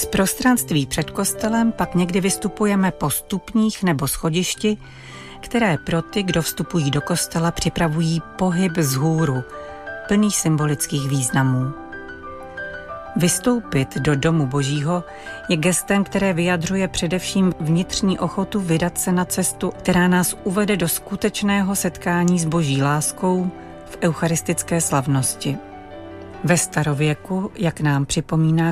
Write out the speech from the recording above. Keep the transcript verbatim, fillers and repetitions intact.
Z prostranství před kostelem pak někdy vystupujeme po stupních nebo schodišti, které pro ty, kdo vstupují do kostela, připravují pohyb vzhůru, plný symbolických významů. Vystoupit do domu Božího je gestem, které vyjadřuje především vnitřní ochotu vydat se na cestu, která nás uvede do skutečného setkání s Boží láskou v eucharistické slavnosti. Ve starověku, jak nám připomíná